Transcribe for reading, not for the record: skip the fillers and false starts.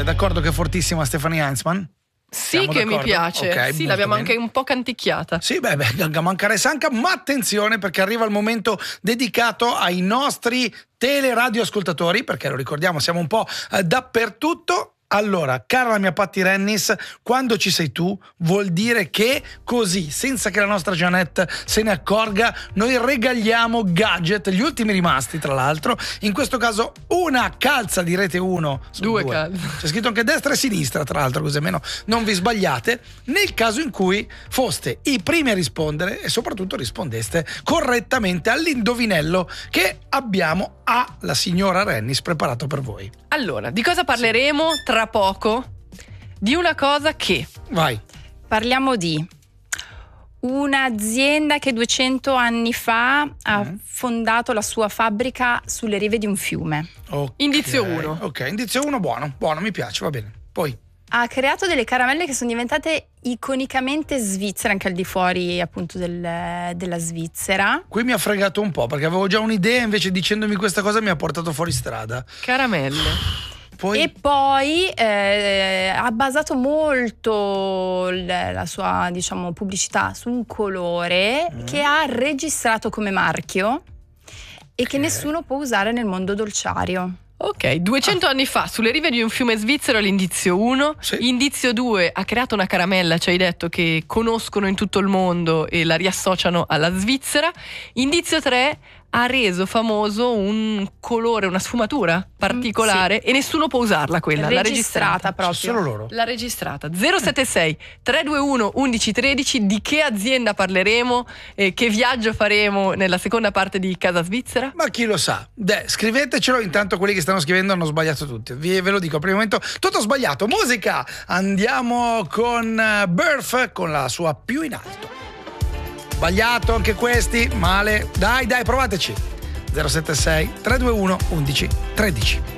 d'accordo che è fortissima Stephanie Heinzmann? Sì, che mi piace. Okay, sì, l'abbiamo bene. anche un po' canticchiata. Sì, mancare Sanca, ma attenzione perché arriva il momento dedicato ai nostri teleradioascoltatori, perché lo ricordiamo, siamo un po' dappertutto. Allora, cara la mia Patti Rennis, quando ci sei tu vuol dire che così, senza che la nostra Jeanette se ne accorga, noi regaliamo gadget, gli ultimi rimasti tra l'altro, in questo caso una calza di Rete 1, due calze. C'è scritto anche destra e sinistra tra l'altro, così almeno non vi sbagliate, nel caso in cui foste i primi a rispondere e soprattutto rispondeste correttamente all'indovinello che abbiamo alla signora Rennis preparato per voi. Allora, di cosa parleremo tra poco? Di una cosa che... Vai. Parliamo di un'azienda che 200 anni fa ha fondato la sua fabbrica sulle rive di un fiume. Okay. Indizio 1. Ok, indizio 1 buono, mi piace, va bene. Poi Ha creato delle caramelle che sono diventate iconicamente svizzere, anche al di fuori appunto della Svizzera. qui mi ha fregato un po' perché avevo già un'idea, invece dicendomi questa cosa mi ha portato fuori strada. Caramelle. Poi E poi ha basato molto la sua, diciamo, pubblicità su un colore che ha registrato come marchio e che nessuno può usare nel mondo dolciario. Ok, 200 anni fa, sulle rive di un fiume svizzero, l'indizio 1. Sì. Indizio 2, ha creato una caramella, ci hai detto, che conoscono in tutto il mondo e la riassociano alla Svizzera. Indizio 3, ha reso famoso un colore, una sfumatura particolare e nessuno può usarla quella, la registrata proprio. solo loro. La registrata. 076 321 1113, di che azienda parleremo e che viaggio faremo nella seconda parte di Casa Svizzera? Ma chi lo sa? Scrivetecelo, intanto quelli che stanno scrivendo hanno sbagliato tutti. Ve lo dico, al primo momento tutto sbagliato. Musica! Andiamo con Birth con la sua Più in alto. Sbagliato anche questi, male. Dai, provateci. 076 321 11 13.